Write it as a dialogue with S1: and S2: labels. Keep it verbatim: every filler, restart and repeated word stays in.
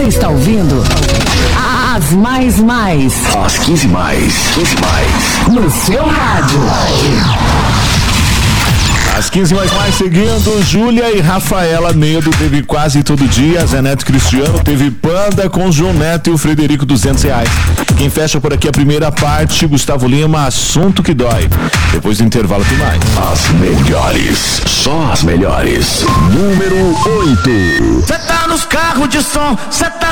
S1: está ouvindo As Mais Mais.
S2: As quinze mais. quinze mais.
S1: No seu rádio.
S3: Às quinze mais mais seguindo, Júlia e Rafaela Nedo teve quase todo dia, Zé Neto Cristiano teve Panda com João Neto e o Frederico duzentos reais. Quem fecha por aqui a primeira parte, Gustavo Lima, Assunto que Dói. Depois do intervalo tem mais.
S2: As melhores, só as melhores. Número oito.
S4: Cê tá nos carros de som, cê tá